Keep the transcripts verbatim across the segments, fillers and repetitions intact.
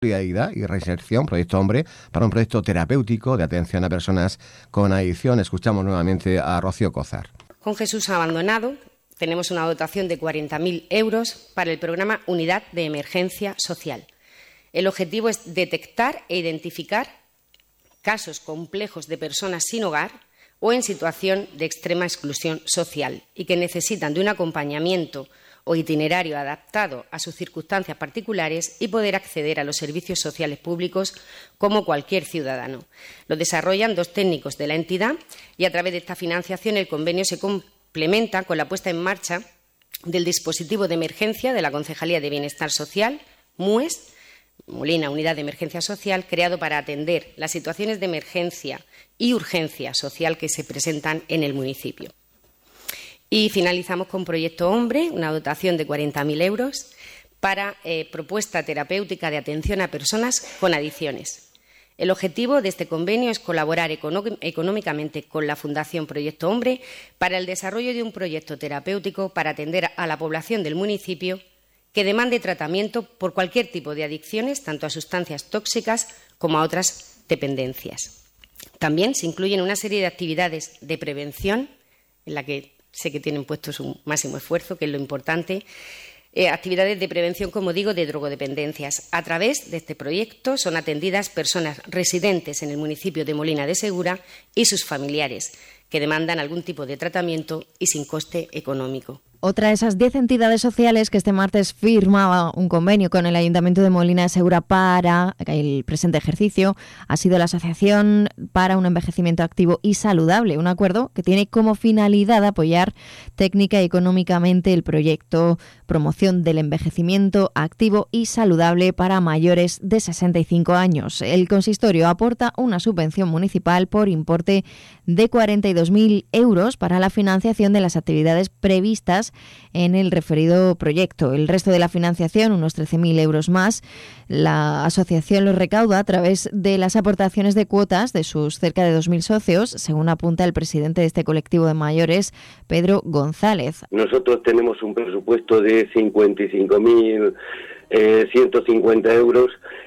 Solidaridad y Reinserción, Proyecto Hombre, para un proyecto terapéutico de atención a personas con adicción. Escuchamos nuevamente a Rocío Cózar. Con Jesús Abandonado tenemos una dotación de cuarenta mil euros para el programa Unidad de Emergencia Social. El objetivo es detectar e identificar casos complejos de personas sin hogar o en situación de extrema exclusión social y que necesitan de un acompañamiento o itinerario adaptado a sus circunstancias particulares y poder acceder a los servicios sociales públicos como cualquier ciudadano. Lo desarrollan dos técnicos de la entidad y a través de esta financiación el convenio se complementa con la puesta en marcha del dispositivo de emergencia de la Concejalía de Bienestar Social, M U E S, Molina, Unidad de Emergencia Social, creado para atender las situaciones de emergencia y urgencia social que se presentan en el municipio. Y finalizamos con Proyecto Hombre, una dotación de cuarenta mil euros para eh, propuesta terapéutica de atención a personas con adicciones. El objetivo de este convenio es colaborar económicamente con la Fundación Proyecto Hombre para el desarrollo de un proyecto terapéutico para atender a la población del municipio que demande tratamiento por cualquier tipo de adicciones, tanto a sustancias tóxicas como a otras dependencias. También se incluyen una serie de actividades de prevención en la que sé que tienen puesto su máximo esfuerzo, que es lo importante. Eh, actividades de prevención, como digo, de drogodependencias. A través de este proyecto son atendidas personas residentes en el municipio de Molina de Segura y sus familiares, que demandan algún tipo de tratamiento y sin coste económico. Otra de esas diez entidades sociales que este martes firmaba un convenio con el Ayuntamiento de Molina de Segura para el presente ejercicio ha sido la Asociación para un Envejecimiento Activo y Saludable, un acuerdo que tiene como finalidad apoyar técnica y económicamente el proyecto Promoción del Envejecimiento Activo y Saludable para mayores de sesenta y cinco años. El consistorio aporta una subvención municipal por importe de cuarenta y dos mil euros para la financiación de las actividades previstas en el referido proyecto. El resto de la financiación, unos trece mil euros más, la asociación los recauda a través de las aportaciones de cuotas de sus cerca de dos mil socios, según apunta el presidente de este colectivo de mayores, Pedro González. Nosotros tenemos un presupuesto de cincuenta y cinco mil ciento cincuenta euros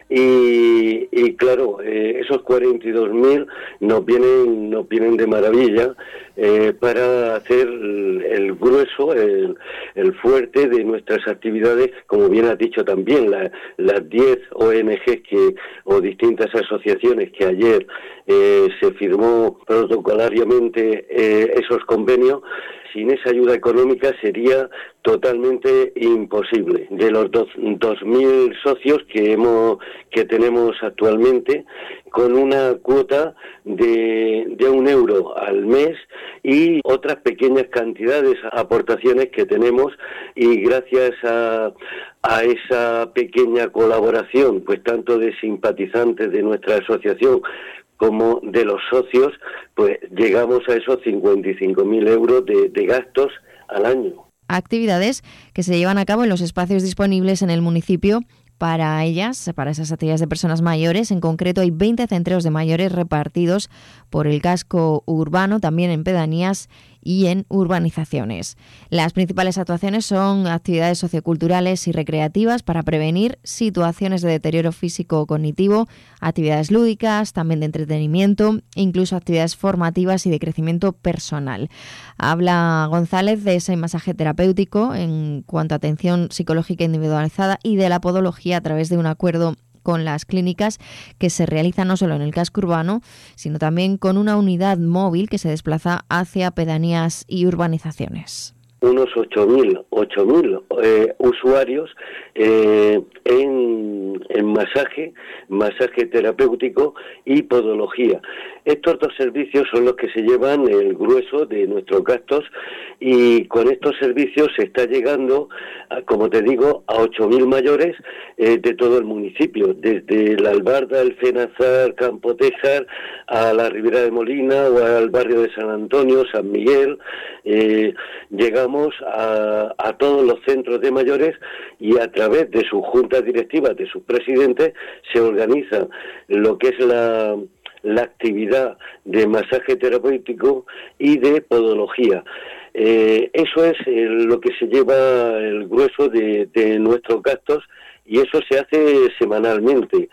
y, y claro, eh, esos cuarenta y dos mil nos vienen, nos vienen de maravilla eh, para hacer el, el grueso, el, el fuerte de nuestras actividades, como bien has dicho también, la, las diez O N Ges que, o distintas asociaciones que ayer eh, se firmó protocolariamente eh, esos convenios. Sin esa ayuda económica sería totalmente imposible. De los dos mil socios que hemos que tenemos actualmente, con una cuota de, de un euro al mes y otras pequeñas cantidades, aportaciones que tenemos, y gracias a, a esa pequeña colaboración, pues tanto de simpatizantes de nuestra asociación como de los socios, pues llegamos a esos cincuenta y cinco mil euros de, de gastos al año. Actividades que se llevan a cabo en los espacios disponibles en el municipio para ellas, para esas actividades de personas mayores. En concreto hay veinte centros de mayores repartidos por el casco urbano, también en pedanías y en urbanizaciones. Las principales actuaciones son actividades socioculturales y recreativas para prevenir situaciones de deterioro físico o cognitivo, actividades lúdicas, también de entretenimiento, incluso actividades formativas y de crecimiento personal. Habla González de ese masaje terapéutico en cuanto a atención psicológica individualizada y de la podología a través de un acuerdo con las clínicas que se realizan no solo en el casco urbano, sino también con una unidad móvil que se desplaza hacia pedanías y urbanizaciones. Unos ocho mil eh, usuarios eh, en, en masaje, masaje terapéutico y podología. Estos dos servicios son los que se llevan el grueso de nuestros gastos, y con estos servicios se está llegando, a, como te digo, a ocho mil mayores eh, de todo el municipio, desde La Albarda, el Fenazar, Campo Tejar, a la Ribera de Molina o al barrio de San Antonio, San Miguel. Eh, llegamos a, a todos los centros de mayores, y a través de sus juntas directivas, de sus presidentes, se organiza lo que es la, la actividad de masaje terapéutico y de podología. Eh, eso es eh, lo que se lleva el grueso de, de nuestros gastos y eso se hace semanalmente.